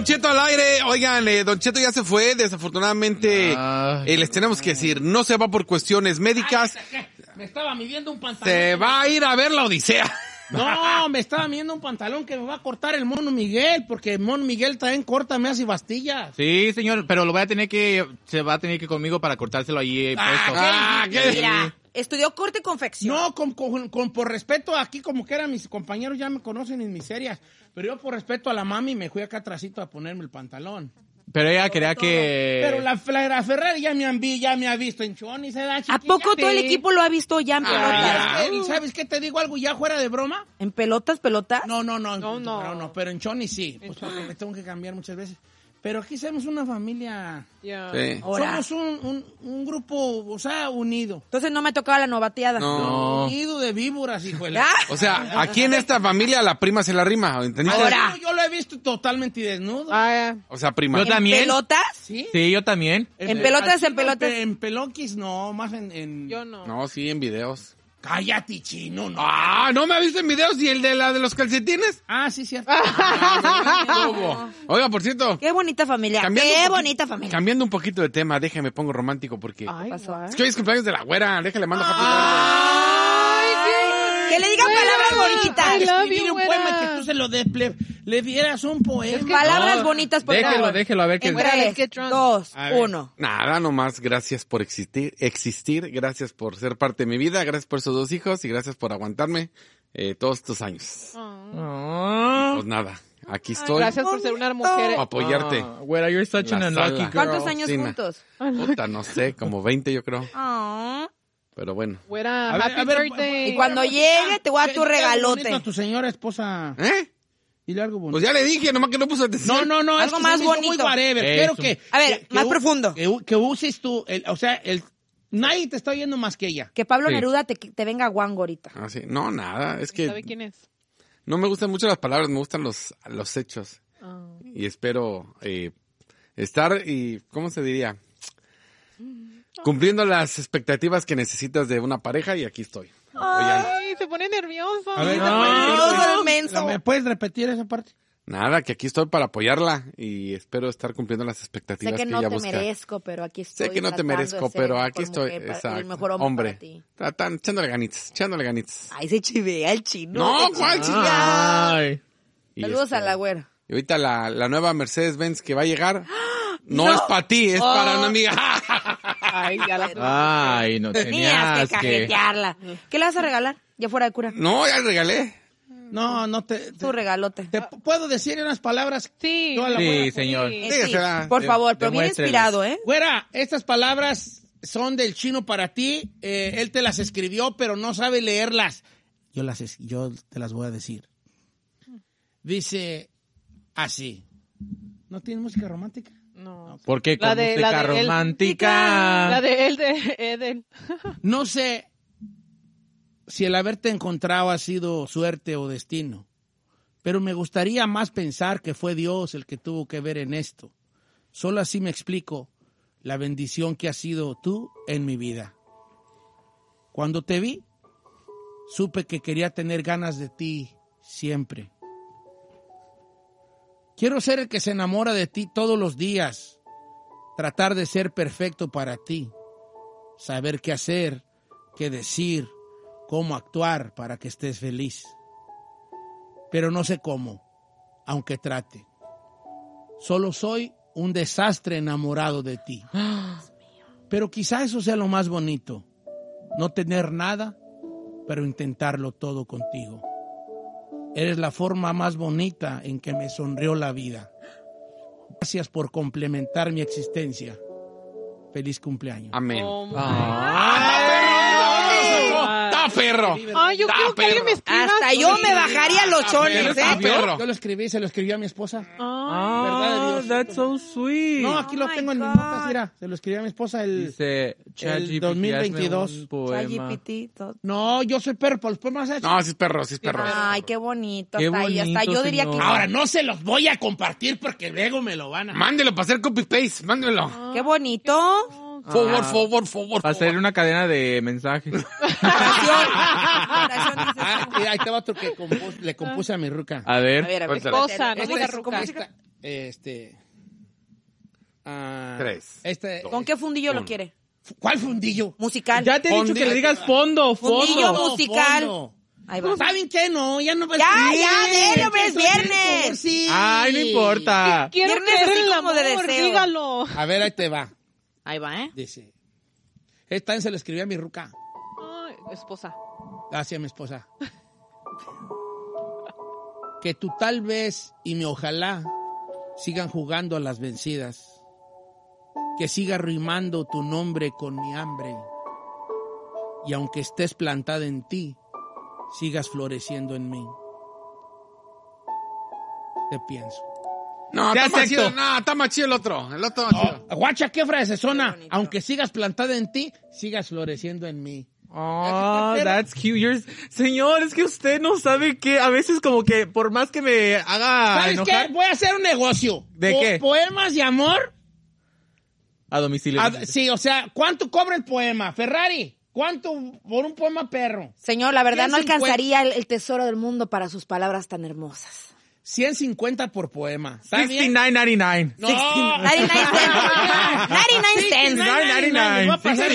Don Cheto al aire. Oigan, Don Cheto ya se fue. Desafortunadamente, les tenemos que decir, no se va por cuestiones médicas. Me estaba midiendo un pantalón. Se va a ir a ver la Odisea. No, me estaba midiendo un pantalón que me va a cortar el Mono Miguel, porque el Mono Miguel también corta, me hace bastillas. Sí, señor, pero se va a tener que conmigo para cortárselo ahí puesto. Mira, estudió corte y confección. No, por respeto aquí, como que eran mis compañeros, ya me conocen en mis serias, pero yo por respeto a la mami me fui acá atrásito a ponerme el pantalón. Pero ella quería que... Pero la Ferrari ya me ha visto en Choni, se da chiquilla. ¿A poco todo el equipo lo ha visto ya en pelotas? ¿Sabes qué te digo algo ya fuera de broma? ¿En pelotas? No, pero en Choni sí, pues porque me tengo que cambiar muchas veces. Pero aquí somos una familia. Yeah. Sí. Somos un grupo, o sea, unido. Entonces no me tocaba la novateada. No. Unido de víboras, hijo de la... O sea, aquí en esta familia la prima se la rima, ¿entendiste? Ahora. Yo lo he visto totalmente desnudo. O sea, prima. ¿Yo también? ¿En pelotas? Sí, yo también. ¿En pelotas? En peloquis no, más en... Yo no. No, sí, en videos. Cállate, chino, no. ¿No me has visto en videos? ¿Y el de los calcetines? Sí, cierto. Oiga, por cierto. Qué bonita familia. Bonita familia. Cambiando un poquito de tema, déjame pongo romántico porque... Ay, pasó? Es que hoy es cumpleaños de la güera, déjale, mando happy Que le digan palabras bonitas. Escribir un poema que tú se lo le dieras un poema. Palabras bonitas, por favor. Déjelo, a ver qué... En 3, 2, 1. Nada, nomás, gracias por existir, gracias por ser parte de mi vida, gracias por esos 2 hijos y gracias por aguantarme todos estos años. Pues nada, aquí estoy. Gracias por ser una mujer. Apoyarte. Güera, you're such an unlucky girl. ¿Cuántos años juntos? Puta, no sé, como 20 yo creo. Pero bueno. Güera, A ver, happy birthday. Y cuando llegue te voy a dar tu regalote. A tu señora esposa. Dile algo bonito. Pues ya le dije, nomás que no puso atención. No. Algo más bonito. Muy whatever. Quiero que... A ver, más profundo. Que uses tú, nadie te está oyendo más que ella. Que Pablo Neruda te venga guango ahorita. Sí. No, nada, es que... ¿Sabe quién es? No me gustan mucho las palabras, me gustan los hechos. Y espero estar y, ¿cómo se diría? Cumpliendo las expectativas que necesitas de una pareja y aquí estoy. Ay, se pone nervioso. A ver, ¿me puedes repetir esa parte? Nada, que aquí estoy para apoyarla y espero estar cumpliendo las expectativas que ella busca. Sé que no te merezco, pero aquí estoy. Sé que no te merezco, pero aquí estoy. Exacto. El mejor hombre para ti. Están echándole ganitas. Ay, se chivea el chino. No, ¿cuál chivea? Saludos a la güera. Y ahorita la nueva Mercedes-Benz que va a llegar... No es para ti, es para una amiga. Ay, ya la... Ay, no tenías que cajetearla. ¿Qué le vas a regalar? Ya fuera de cura. No, ya le regalé. No te... Tu regalote. ¿Te puedo decir unas palabras? Sí. Sí, señor. Sí, por favor, pero bien inspirado, ¿eh? Güera, estas palabras son del chino para ti. Él te las escribió, pero no sabe leerlas. Yo te las voy a decir. Dice así. ¿No tiene música romántica? No. ¿Por qué con música romántica? La de él, de Edel. No sé si el haberte encontrado ha sido suerte o destino, pero me gustaría más pensar que fue Dios el que tuvo que ver en esto. Solo así me explico la bendición que has sido tú en mi vida. Cuando te vi, supe que quería tener ganas de ti siempre. Quiero ser el que se enamora de ti todos los días, tratar de ser perfecto para ti, saber qué hacer, qué decir, cómo actuar para que estés feliz. Pero no sé cómo, aunque trate. Solo soy un desastre enamorado de ti. Pero quizá eso sea lo más bonito, no tener nada, pero intentarlo todo contigo. Eres la forma más bonita en que me sonrió la vida. Gracias por complementar mi existencia. Feliz cumpleaños. Amén. ¡Está perro! Ay, yo creo que alguien me escriba. Hasta yo me bajaría los chones, ¿eh? Yo lo escribí, se lo escribí a mi esposa. ¿Verdad de Dios? That's so sweet. No, aquí lo tengo en mis notas, mira. Se lo escribí a mi esposa el 2022. No, yo soy perro, por los poemas hechos. No, sí es perro, sí es perro. Ay, qué bonito. Qué Hasta yo diría que... Ahora, no se los voy a compartir porque luego me lo van a... Mándelo para hacer copy-paste, mándelo. Qué bonito. Favor. Para hacer una cadena de mensajes. Ahí te va otro que le compuse a mi ruca. A ver. A ver. Esposa, no diga ¿Cómo ruca. se llama? Tres. ¿Con qué fundillo lo quiere? ¿Cuál fundillo? Musical. Ya te he dicho que le digas fondo. Fundillo musical. Fondo. Ahí va. ¿Saben qué? No, ya no va a Ya, escribir. dele, hombre, es viernes. Sí. Ay, no importa. Quiero Viernes creer así en el como amor, de deseo. dígalo. A ver, ahí te va. Ahí va, ¿eh? Dice. Esta vez se lo escribí a mi ruca. Ay, esposa. Hacia mi esposa. Que tú tal vez y mi ojalá sigan jugando a las vencidas. Que siga rimando tu nombre con mi hambre. Y aunque estés plantada en ti, sigas floreciendo en mí. Te pienso. No, Te está más acepto. chido. No, está más chido el otro. El otro más chido. Guacha, qué frasezona. Qué bonito. Aunque sigas plantada en ti, sigas floreciendo en mí. Oh, that's cute. Señor, es que usted no sabe que a veces como que por más que me haga ¿Sabes enojar... qué? Voy a hacer un negocio. ¿De qué? Poemas de amor. A domicilio. Sí, o sea, ¿cuánto cobra el poema? Ferrari, ¿cuánto por un poema perro? Señor, la verdad no 150. alcanzaría el tesoro del mundo para sus palabras tan hermosas. 150 por poema. ¿Está bien? $69.99. No. 99 cents. 99 cents. $69.99. Voy a pasar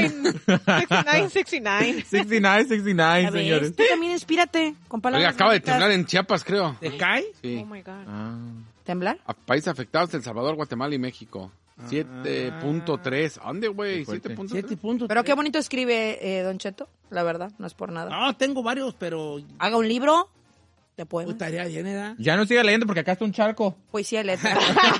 69. 69, Ya ves, señores. tú también inspírate con palabras. Oiga, acaba de bonitas. temblar en Chiapas, creo. ¿Te cae? Sí. Oh my God. ¿Temblar? A países afectados: El Salvador, Guatemala y México. 7.3. ¿Dónde, güey? Qué fuerte. 7.3. 7 puntos. Pero qué bonito escribe Don Cheto, la verdad, no es por nada. No, tengo varios, pero Haga un libro de poemas, estaría bien, ¿verdad? Ya no siga leyendo porque acá está un charco. poesía y letra.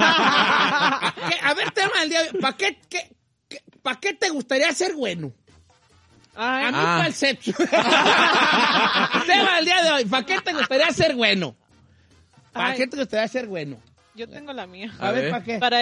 A ver, tema del día. ¿Para qué te gustaría ser bueno? Ay, A mí para el sexo. Tema del día de hoy. ¿Para qué te gustaría ser bueno? ¿Para Ay. qué te gustaría ser bueno? yo tengo la mía. A ver, ver. ¿para qué? Para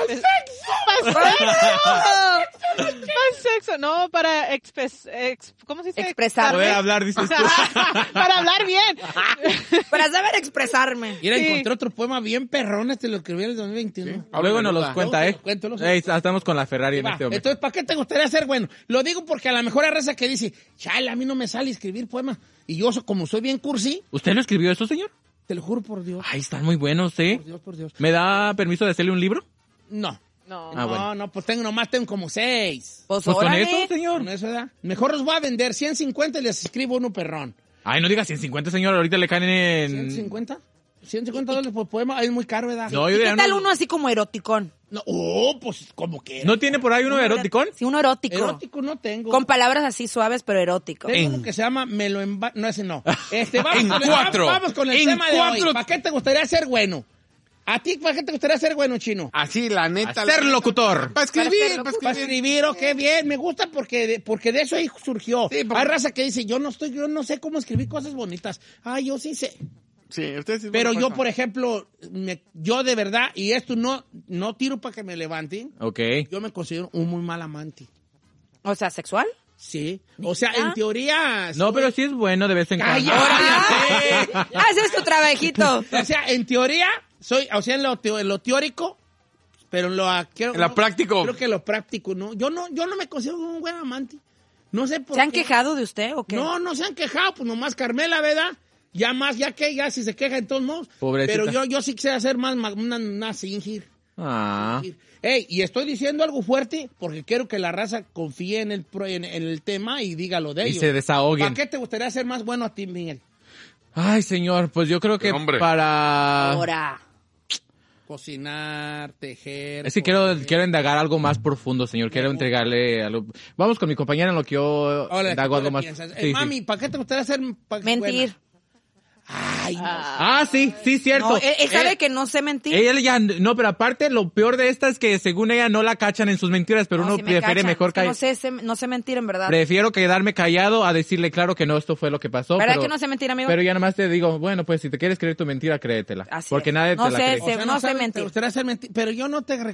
sexo, no, para ¿cómo se dice? Expresar. Poder hablar, dices tú. Para hablar bien. Para saber expresarme. Mira, Sí. encontré otro poema bien perrón, lo escribí en el 2021. Luego nos los cuenta, ¿eh? Cuéntalos. Ey, estamos con la Ferrari en Va, este momento. entonces, ¿para qué te gustaría ser bueno? Lo digo porque a lo mejor hay raza que dice, chale, a mí no me sale escribir poemas. Y yo, como soy bien cursi, ¿Usted lo escribió eso, señor? te lo juro por Dios. Ay, están muy buenos, ¿eh? Por Dios, por Dios. ¿Me da permiso de hacerle un libro? No. No. Ah, bueno. No, pues nomás tengo como 6. Pues, Pues con órale. eso, señor. Con eso, ¿verdad? Mejor los voy a vender 150 y les escribo uno perrón. Ay, no diga 150, señor. Ahorita le caen en... ¿150? $150 por poema, es muy caro, ¿verdad? No, ¿Y yo qué ya tal no... uno así como eroticón? No, pues como que. ¿No tiene por ahí uno eroticón? Sí, uno erótico. Erótico no tengo. Con palabras así suaves, pero erótico. Tengo uno que se llama Me lo emba... No, ese no. En cuatro. Vamos con el En tema de cuatro. hoy. ¿Para qué te gustaría ser bueno? ¿A ti para qué te gustaría ser bueno, Chino? Así, la neta. Ser locutor. Para escribir, Para para ser Para escribir. escribir, qué bien, me gusta porque de eso ahí surgió. Sí, porque- Hay raza que dice, yo no sé cómo escribir cosas bonitas. Ay, yo sí sé. Sí, usted sí. Pero yo, por por ejemplo, yo de verdad, y esto no tiro para que me levanten, Ok. yo me considero un muy mal amante. O sea, ¿sexual? Sí. O sea, en teoría... No, pero sí es bueno de vez en cuando. ¡Cállate! Haces tu trabajito. O sea, en teoría, o sea, en lo teórico, pero en lo... En lo práctico. Creo que en lo práctico, ¿no? Yo no me considero un buen amante. No sé por ¿Se han qué. quejado de usted o qué? No se han quejado, pues nomás Carmela, ¿verdad? Ya si se queja en todos modos. Pobrecita. Pero yo sí quisiera hacer más una singir. Ah. Ey, y estoy diciendo algo fuerte porque quiero que la raza confíe en el tema y diga lo de Y ellos. se desahoguen. ¿Para qué te gustaría ser más bueno a ti, Miguel? Ay, señor, pues yo creo que Hombre. para... Ahora. Cocinar, tejer. Es que quiero indagar algo más profundo, señor. Quiero entregarle algo... Vamos con mi compañera en lo que yo Hola, indago ¿tú algo qué más... piensas? Sí, Mami, sí. ¿para qué te gustaría ser Mentir. buena? Ay, no. Ah, sí, cierto. No, él sabe que no sé mentir. Ella ya... No, pero aparte, lo peor de esta es que según ella no la cachan en sus mentiras, pero No, uno sí me prefiere cachan. mejor Es que callar. no sé mentir, en verdad. Prefiero quedarme callado a decirle claro que no, esto fue lo que pasó. ¿Verdad pero, que no sé mentir, amigo? Pero ya nomás te digo, bueno, pues si te quieres creer tu mentira, créetela. Así porque es. nadie No te la sé, cree. O sea, no sé sabes, mentir. Te gustaría ser mentir, pero yo no te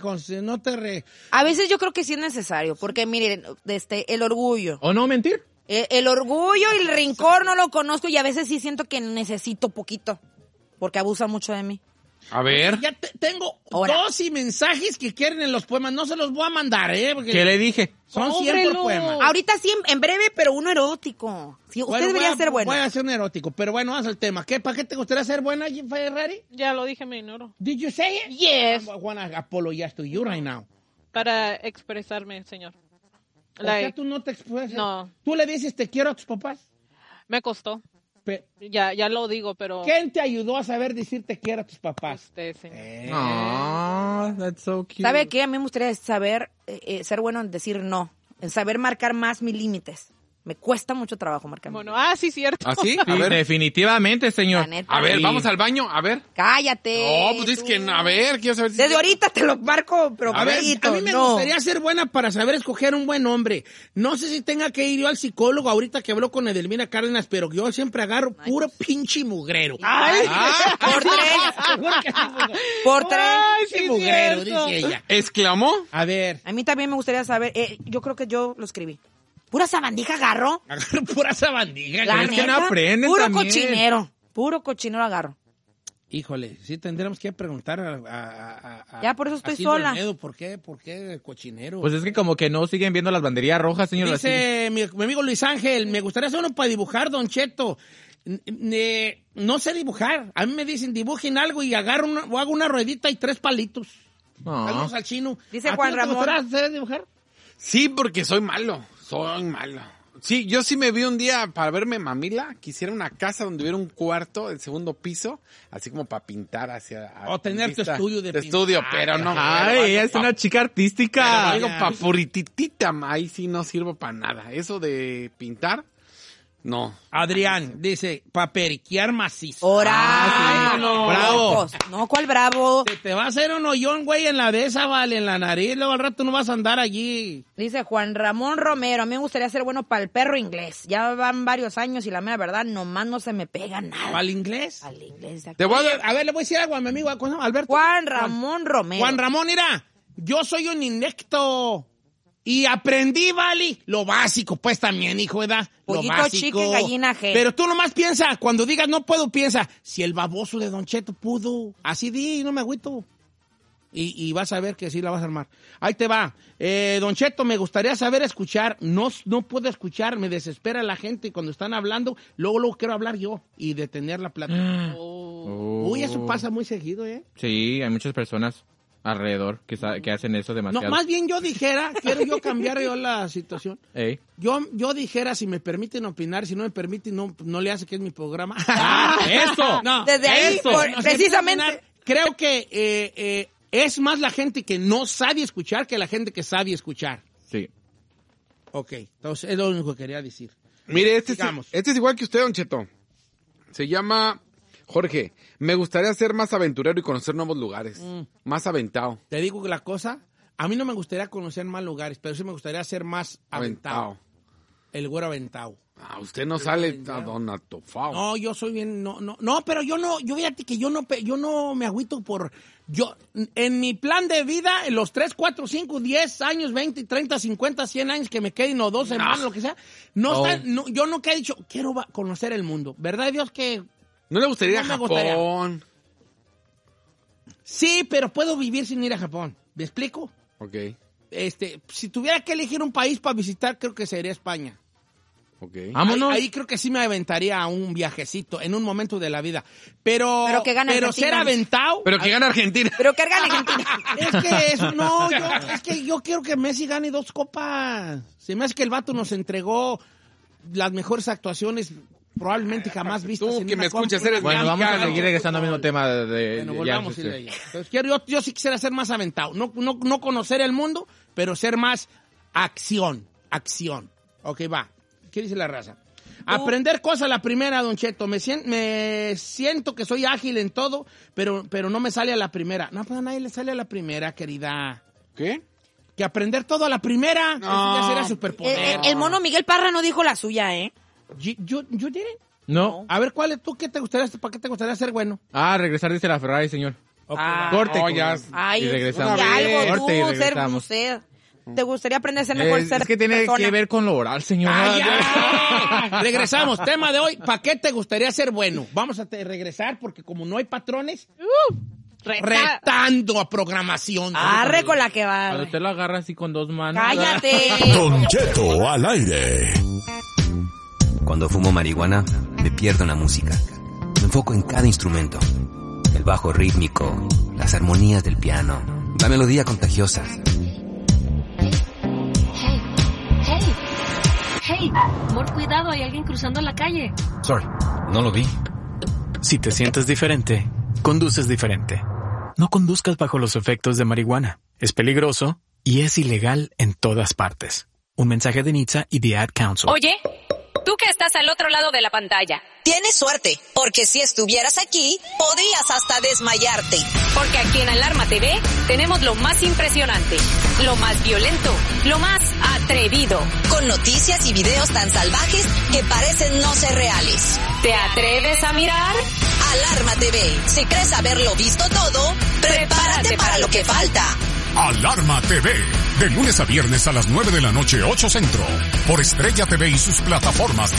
A veces yo creo que sí es necesario, porque miren, el orgullo. ¿O no mentir? El orgullo y el rencor no lo conozco y a veces sí siento que necesito poquito, porque abusan mucho de mí. A ver. Ya tengo Ahora. 12 mensajes que quieren en los poemas. No se los voy a mandar, porque ¿Qué le dije? son 100 por poema. Ahorita sí, en breve, pero uno erótico. Sí, usted debería ser bueno. Voy a hacer un erótico, pero bueno, vamos al tema. ¿Para qué te gustaría ser buena, Ferrari? Ya lo dije, me ignoro. Did you say it? Yes. I want to apologize to you right now. Para expresarme, señor. O sea, tú no te expresas. No. ¿Tú le dices te quiero a tus papás? Me costó. Pe- Ya lo digo, pero... ¿Quién te ayudó a saber decir te quiero a tus papás? Usted, señor. Aww, that's so cute. ¿Sabe qué? A mí me gustaría saber, ser bueno en decir no. En saber marcar más mis límites. Me cuesta mucho trabajo marcar. Bueno, sí, cierto. ¿Así? Sí, A ver. definitivamente, señor. La neta. A ver, Sí. vamos al baño. A ver. Cállate. No, pues es que, a ver, quiero saber si... Desde ahorita te lo marco, pero A ver, feíto, a mí me no. gustaría ser buena para saber escoger un buen hombre. No sé si tenga que ir yo al psicólogo ahorita que habló con Edelmira Cárdenas, pero yo siempre agarro puro pinche mugrero. Ay, Por tres. Seguro que sí, mugrero. Por tres. Ay, Pinche sí, mugrero, cierto. dice ella. ¿Exclamó? A ver, A mí también me gustaría saber, yo creo que yo lo escribí. ¿Pura sabandija agarro? agarro pura sabandija. La es que neta, no aprenden puro también. cochinero. Puro cochinero agarro. Híjole, sí tendríamos que preguntar a Ya, por eso estoy Silvio sola. Olmedo, ¿por qué el cochinero? Pues es que como que no siguen viendo las banderías rojas, señor. así. Dice mi amigo Luis Ángel, me gustaría hacer uno para dibujar, Don Cheto. No sé dibujar. A mí me dicen dibujen algo y agarro o hago una ruedita y 3 palitos. No. Saludos al chino. Dice ¿A ti Juan no Ramón. ¿Te gustaría dibujar? Sí, porque soy malo. Soy malo. Sí, yo sí me vi un día para verme mamila. Quisiera una casa donde hubiera un cuarto, el segundo piso, así como para pintar hacia... O tener tu estudio de estudio, pintar. pero no. Ay, ella es una chica artística. Pero digo, pa' purititita, ahí sí no sirvo para nada. Eso de pintar, no. Adrián dice, para periquear macizo. ¡Hora! Ay, no. Bravo. No, ¿cuál bravo? Te va a hacer un hoyón, güey, en la de esa, vale, en la nariz. Luego al rato no vas a andar allí. Dice Juan Ramón Romero, a mí me gustaría ser bueno para el perro inglés. Ya van varios años y la mera verdad, nomás no se me pega nada. ¿Al inglés? Al inglés. Te voy a dar... A ver, le voy a decir algo a mi amigo, ¿cómo se llama? Alberto. Juan Ramón Romero. Juan Ramón, mira, yo soy un inecto y aprendí, vale, lo básico, pues también, hijo, ¿verdad? Lo Pollito, básico. chicken, gallina, G. Pero tú nomás piensa, cuando digas no puedo, piensa, si el baboso de Don Cheto pudo, así di, no me agüito. Y vas a ver que sí la vas a armar. Ahí te va. Don Cheto, me gustaría saber escuchar. No puedo escuchar, me desespera la gente y cuando están hablando, luego quiero hablar yo y detener la plática. Oh. Uy, eso pasa muy seguido, ¿eh? Sí, hay muchas personas alrededor que hacen eso No, demasiado. más bien yo dijera, quiero yo cambiar yo la situación. Ey. Yo dijera, si me permiten opinar, si no me permiten, no le hace que es mi programa. ¡Eso! No, Desde ahí, eso. por- no sé, precisamente. opinar. Creo que es más la gente que no sabe escuchar que la gente que sabe escuchar. Sí. Ok, entonces es lo único que quería decir. Mire, este Sigamos. es igual que usted, Don Cheto. Se llama Jorge. Me gustaría ser más aventurero y conocer nuevos lugares. Más aventado. Te digo que la cosa, a mí no me gustaría conocer más lugares, pero sí me gustaría ser más aventado. El güero aventado. Ah, usted no sale a Don Atofao. No, yo soy bien, no, pero yo fíjate que yo no me agüito en mi plan de vida, en los 3, 4, 5, 10 años, 20, 30, 50, 100 años que me queden, o 2 semanas, lo que sea, yo nunca he dicho, quiero conocer el mundo. ¿Verdad, Dios, que ¿No le gustaría No me Japón? sí, pero puedo vivir sin ir a Japón? ¿Me explico? Ok, Si tuviera que elegir un país para visitar, creo que sería España. ok. Vámonos. Ahí creo que sí me aventaría a un viajecito en un momento de la vida. Pero que gane Argentina. ser aventado. Pero que gana Argentina. Pero que gane Argentina. Es que eso, no, yo quiero que Messi gane 2 copas. Se me hace que el vato nos entregó las mejores actuaciones probablemente jamás vistas. Tú en que una me escuchas, compra. eres Bueno, vamos a mexicano. seguir regresando al mismo tema de... Bueno, ya, volvamos sí, a sí. ir allá. Entonces, yo sí quisiera ser más aventado. No conocer el mundo, pero ser más acción. Ok, va. ¿Qué dice la raza? Aprender cosas la primera, Don Cheto. Me siento que soy ágil en todo, pero no me sale a la primera. No, pues a nadie le sale a la primera, querida. ¿Qué? Que aprender todo a la primera, eso ya sería superpoder. El mono Miguel Parra no dijo la suya, ¿eh? Yo diré. No. A ver, ¿para qué te gustaría ser bueno? Ah, regresar dice la Ferrari, señor. Ok, Ah. va. Corte. Oh, con- ya. Ay, Y regresamos. y algo, Corte y tú, ser regresamos. usted. ¿Te gustaría aprender a ser mejor ser Es que tiene persona? que ver con lo oral, señor. ¡Ah, ya! Regresamos. Tema de hoy, ¿para qué te gustaría ser bueno? Vamos a regresar porque como no hay patrones, retando a programación. Arre con la que va. Cuando usted lo agarra así con 2 manos. ¡Cállate! Don Cheto al aire. Cuando fumo marihuana, me pierdo en la música. Me enfoco en cada instrumento. El bajo rítmico, las armonías del piano, la melodía contagiosa. Hey, amor, cuidado, hay alguien cruzando la calle. Sorry, no lo vi. Si te sientes diferente, conduces diferente. No conduzcas bajo los efectos de marihuana. Es peligroso y es ilegal en todas partes. Un mensaje de NHTSA y The Ad Council. Oye, tú que estás al otro lado de la pantalla. Tienes suerte, porque si estuvieras aquí, podrías hasta desmayarte. Porque aquí en Alarma TV tenemos lo más impresionante, lo más violento, lo más atrevido. Con noticias y videos tan salvajes que parecen no ser reales. ¿Te atreves a mirar? Alarma TV. Si crees haberlo visto todo, prepárate para lo que falta. Alarma TV. De lunes a viernes a las 9 de la noche, 8 Centro. Por Estrella TV y sus plataformas